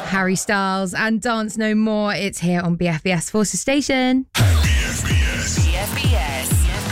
Harry Styles and Dance No More. It's here on BFBS Forces Station. BFBS.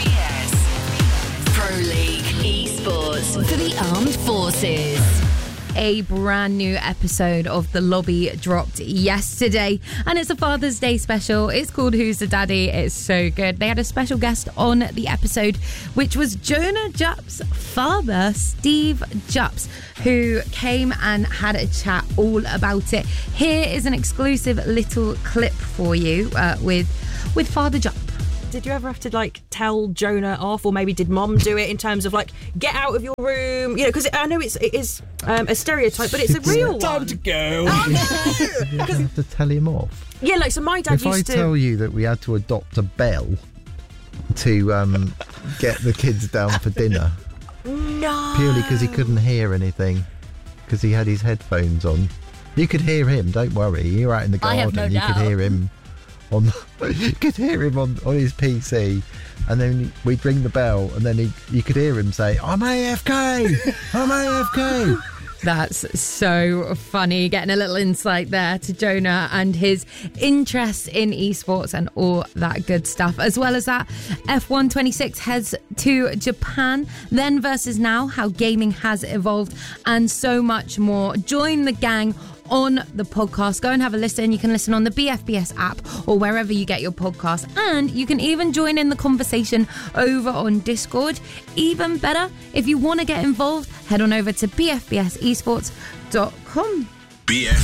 Pro League Esports for the Armed Forces. A brand new episode of The Lobby dropped yesterday, and it's a Father's Day special. It's called Who's the Daddy? It's so good. They had a special guest on the episode, which was Jonah Jupp's father, Steve Jupps, who came and had a chat all about it. Here is an exclusive little clip for you with Father Jupp. Did you ever have to tell Jonah off, or maybe did Mom do it in terms of get out of your room? Because I know it is a stereotype, but it's a real one. Time to go. Oh no! You have to tell him off. Yeah, so my dad If I used to. tell you that we had to adopt a bell to get the kids down for dinner, No. purely because he couldn't hear anything, because he had his headphones on. You could hear him. Don't worry. You're out in the I garden. have no You could doubt. hear him you could hear him on his PC, and then we'd ring the bell, and then you could hear him say, "I'm AFK. I'm AFK." That's so funny, getting a little insight there to Jonah and his interest in esports and all that good stuff. As well as that, F1 26 heads to Japan, then versus now, how gaming has evolved, and so much more. Join the gang on the podcast. Go and have a listen. You can listen on the BFBS app or wherever you get your podcasts, and you can even join in the conversation over on Discord. Even better, if you want to get involved, head on over to bfbsesports.com. BFBS.